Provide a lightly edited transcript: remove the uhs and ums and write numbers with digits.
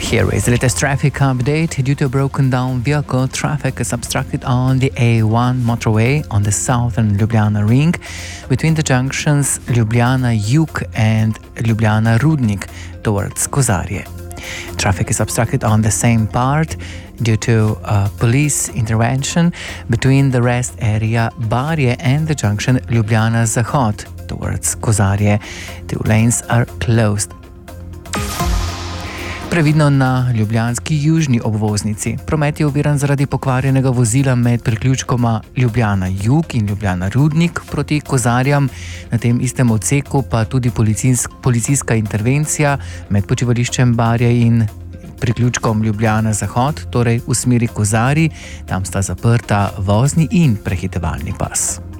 Here is the latest traffic update. Due to a broken down vehicle, traffic is obstructed on the A1 motorway on the southern Ljubljana ring between the junctions Ljubljana Jug and Ljubljana Rudnik towards Kozarje. Traffic is obstructed on the same part due to police intervention between the rest area Barje and the junction Ljubljana Zahod towards Kozarje. Two lanes are closed. Previdno na ljubljanski južni obvoznici. Promet je oviran zaradi pokvarjenega vozila med priključkoma Ljubljana Jug in Ljubljana Rudnik proti Kozarjam. Na tem istem odseku pa tudi policijska intervencija med počivališčem Barje in priključkom Ljubljana Zahod, torej v smeri Kozarij. Tam sta zaprta vozni in prehitevalni pas.